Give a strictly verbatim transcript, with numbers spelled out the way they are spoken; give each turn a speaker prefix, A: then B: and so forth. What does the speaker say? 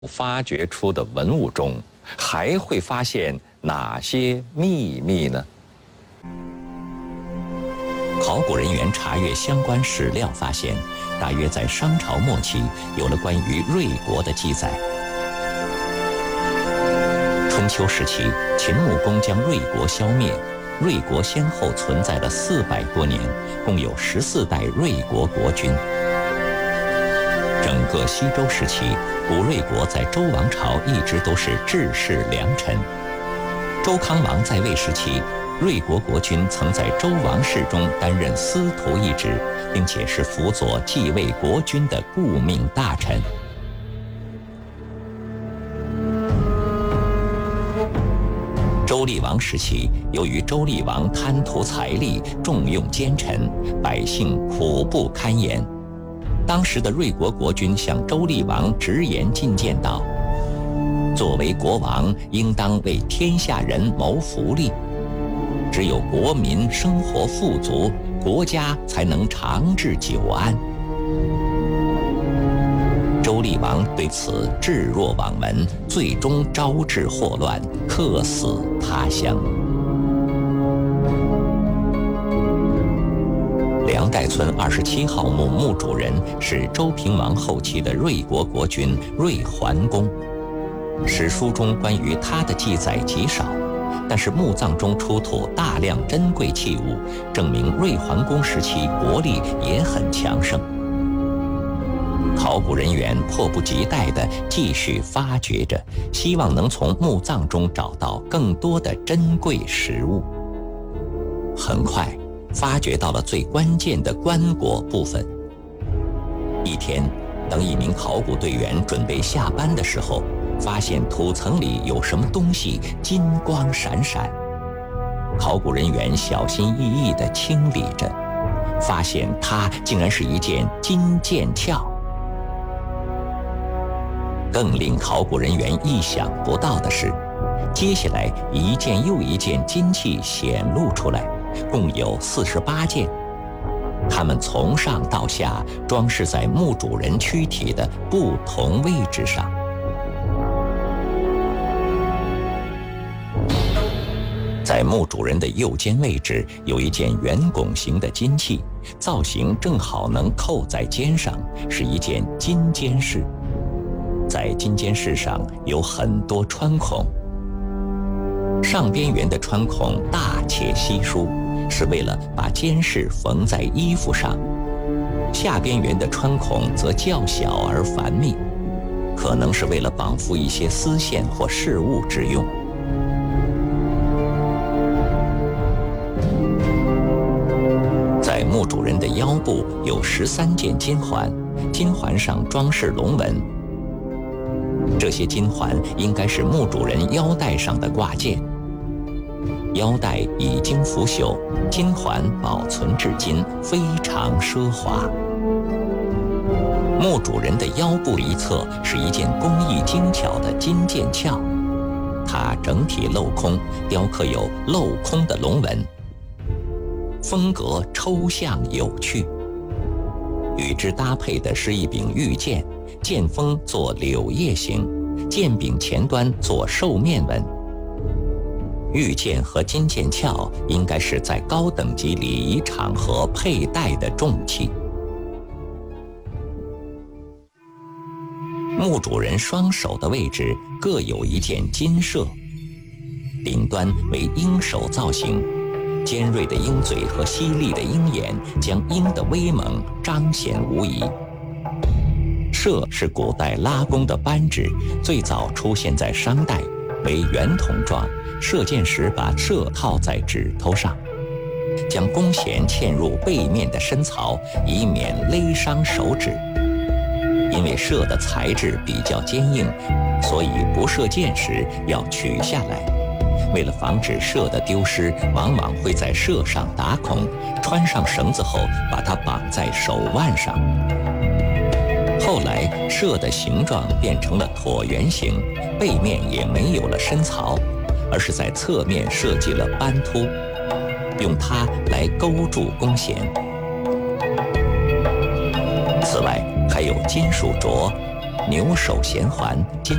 A: 发掘出的文物中，还会发现哪些秘密呢？
B: 考古人员查阅相关史料发现，大约在商朝末期有了关于芮国的记载。春秋时期，秦穆公将芮国消灭，芮国先后存在了四百多年，共有十四代芮国国君。整个西周时期，古芮国在周王朝一直都是治世良臣。周康王在位时期，芮国国君曾在周王室中担任司徒一职，并且是辅佐继位国君的顾命大臣。周厉王时期，由于周厉王贪图财力，重用奸臣，百姓苦不堪言。当时的芮国国君向周厉王直言进谏道：“作为国王，应当为天下人谋福利。只有国民生活富足，国家才能长治久安。”周厉王对此置若罔闻，最终招致祸乱，客死他乡。梁代村二十七号墓墓主人是周平王后期的芮国国君芮桓公。史书中关于他的记载极少，但是墓葬中出土大量珍贵器物，证明芮桓公时期国力也很强盛。考古人员迫不及待地继续发掘着，希望能从墓葬中找到更多的珍贵实物。很快发掘到了最关键的棺椁部分。一天，当一名考古队员准备下班的时候，发现土层里有什么东西金光闪闪。考古人员小心翼翼地清理着，发现它竟然是一件金剑鞘。更令考古人员意想不到的是，接下来一件又一件金器显露出来，共有四十八件，它们从上到下装饰在墓主人躯体的不同位置上。在墓主人的右肩位置有一件圆拱形的金器，造型正好能扣在肩上，是一件金肩饰。在金肩饰上有很多穿孔，上边缘的穿孔大且稀疏，是为了把肩饰缝在衣服上；下边缘的穿孔则较小而繁密，可能是为了绑缚一些丝线或饰物之用。在墓主人的腰部有十三件金环，金环上装饰龙纹。这些金环应该是墓主人腰带上的挂件。腰带已经腐朽，金环保存至今，非常奢华。墓主人的腰部一侧是一件工艺精巧的金剑鞘，它整体镂空，雕刻有镂空的龙纹，风格抽象有趣。与之搭配的是一柄玉剑，剑锋做柳叶形，剑柄前端做兽面纹。玉剑和金剑鞘应该是在高等级礼仪场合佩戴的重器。墓主人双手的位置各有一件金舍，顶端为鹰首造型，尖锐的鹰嘴和犀利的鹰眼将鹰的威猛彰显无疑。舍是古代拉弓的扳指，最早出现在商代，为圆筒状，射箭时把舍套在指头上，将弓弦嵌入背面的深槽，以免勒伤手指。因为舍的材质比较坚硬，所以不射箭时要取下来。为了防止舍的丢失，往往会在舍上打孔，穿上绳子后把它绑在手腕上。后来舍的形状变成了椭圆形，背面也没有了深槽，而是在侧面设计了斑凸，用它来勾住弓弦。此外还有金属镯、 牛首衔环兼